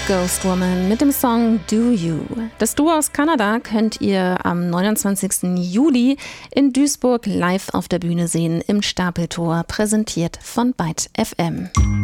Ghost Woman mit dem Song Do You. Das Duo aus Kanada könnt ihr am 29. Juli in Duisburg live auf der Bühne sehen im Stapeltor, präsentiert von Byte FM.